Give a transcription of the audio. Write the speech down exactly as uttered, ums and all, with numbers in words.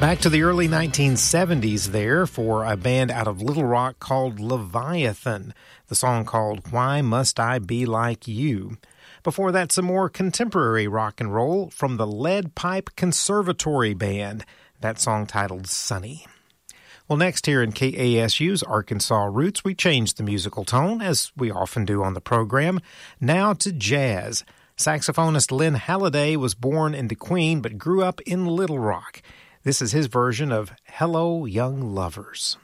Back to the early nineteen seventies there for a band out of Little Rock called Leviathan. The song called Why Must I Be Like You? Before that, some more contemporary rock and roll from the Lead Pipe Conservatory Band. That song titled Sunny. Well, next here in K A S U's Arkansas Roots, we changed the musical tone, as we often do on the program, now to jazz. Saxophonist Lynn Halliday was born in DeQueen but grew up in Little Rock. This is his version of Hello, Young Lovers.